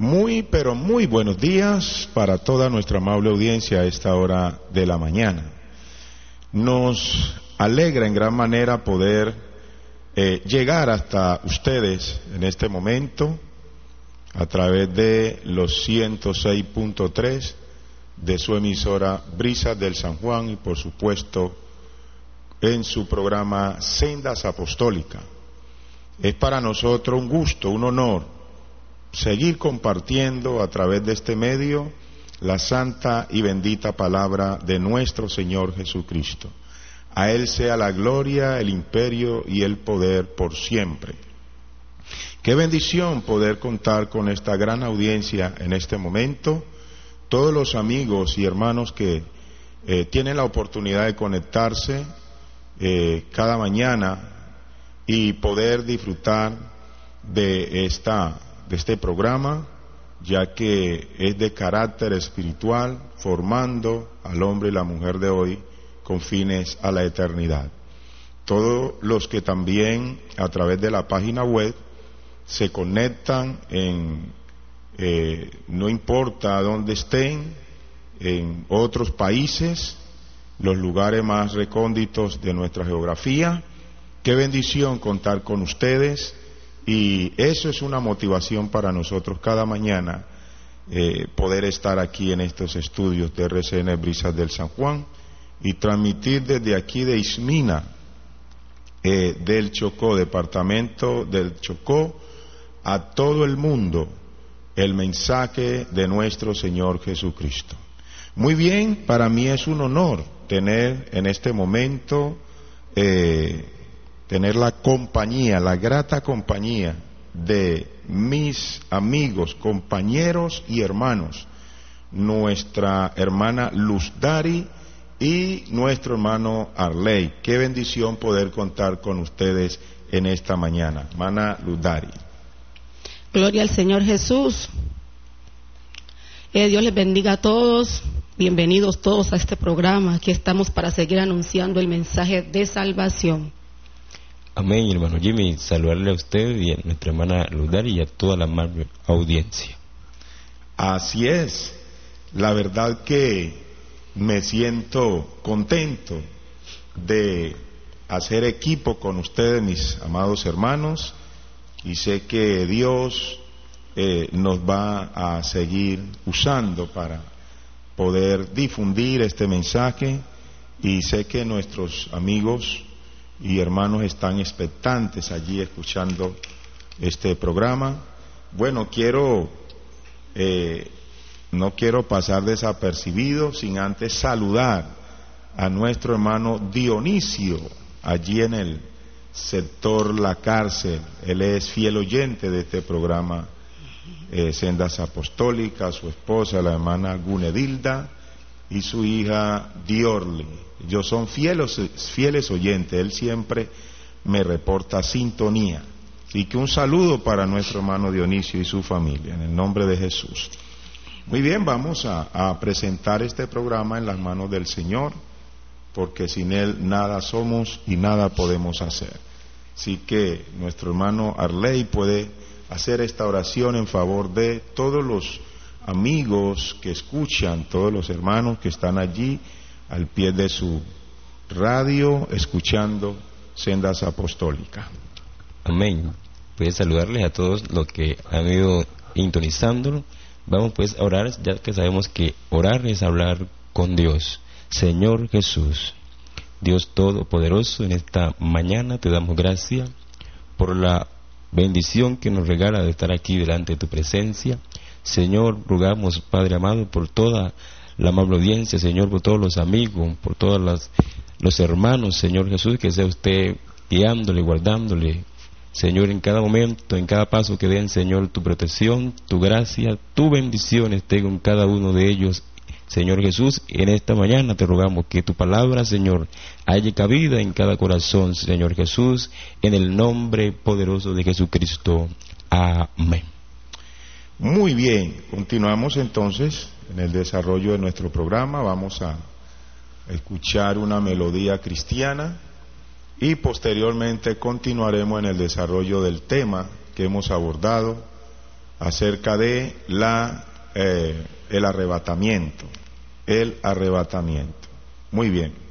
Muy, pero muy buenos días para toda nuestra amable audiencia a esta hora de la mañana. Nos alegra en gran manera poder llegar hasta ustedes en este momento a través de los 106.3 de su emisora Brisas del San Juan y por supuesto en su programa Sendas Apostólicas. Es para nosotros un gusto, un honor seguir compartiendo a través de este medio la santa y bendita palabra de nuestro Señor Jesucristo. A Él sea la gloria, el imperio y el poder por siempre. Qué bendición poder contar con esta gran audiencia en este momento. Todos los amigos y hermanos que tienen la oportunidad de conectarse cada mañana y poder disfrutar de este programa, ya que es de carácter espiritual, formando al hombre y la mujer de hoy con fines a la eternidad. Todos los que también a través de la página web se conectan no importa dónde estén, en otros países, los lugares más recónditos de nuestra geografía. Qué bendición contar con ustedes. Y eso es una motivación para nosotros cada mañana, poder estar aquí en estos estudios de RCN Brisas del San Juan y transmitir desde aquí de Ismina, del Chocó, departamento del Chocó, a todo el mundo el mensaje de nuestro Señor Jesucristo. Muy bien, para mí es un honor tener en este momento tener la compañía, la grata compañía de mis amigos, compañeros y hermanos, nuestra hermana Luz Dari y nuestro hermano Arley. Qué bendición poder contar con ustedes en esta mañana. Hermana Luz Dari. Gloria al Señor Jesús. Dios les bendiga a todos. Bienvenidos todos a este programa. Aquí estamos para seguir anunciando el mensaje de salvación. Amén, hermano Jimmy, saludarle a usted y a nuestra hermana Luz Dari y a toda la amable audiencia. Así es, la verdad que me siento contento de hacer equipo con ustedes, mis amados hermanos, y sé que Dios nos va a seguir usando para poder difundir este mensaje, y sé que nuestros amigos y hermanos están expectantes allí escuchando este programa. Bueno, no quiero pasar desapercibido sin antes saludar a nuestro hermano Dionisio allí en el sector La Cárcel. Él es fiel oyente de este programa Sendas Apostólicas, su esposa la hermana Gunedilda y su hija Diorly. Ellos son fieles oyentes, él siempre me reporta sintonía. Así que un saludo para nuestro hermano Dionisio y su familia, en el nombre de Jesús. Muy bien, vamos a presentar este programa en las manos del Señor, porque sin Él nada somos y nada podemos hacer. Así que nuestro hermano Arley puede hacer esta oración en favor de todos los amigos que escuchan, todos los hermanos que están allí al pie de su radio escuchando Sendas Apostólicas. Amén. Pues saludarles a todos los que han ido sintonizándolo. Vamos pues a orar, ya que sabemos que orar es hablar con Dios. Señor Jesús, Dios Todopoderoso, en esta mañana te damos gracias por la bendición que nos regala de estar aquí delante de tu presencia. Señor, rogamos, Padre amado, por toda la amable audiencia, Señor, por todos los amigos, por todos los hermanos, Señor Jesús, que sea usted guiándole, guardándole, Señor, en cada momento, en cada paso que den, Señor, tu protección, tu gracia, tu bendición esté con cada uno de ellos, Señor Jesús. En esta mañana te rogamos que tu palabra, Señor, haya cabida en cada corazón, Señor Jesús, en el nombre poderoso de Jesucristo. Amén. Muy bien, continuamos entonces en el desarrollo de nuestro programa. Vamos a escuchar una melodía cristiana y posteriormente continuaremos en el desarrollo del tema que hemos abordado acerca de el arrebatamiento. El arrebatamiento. Muy bien.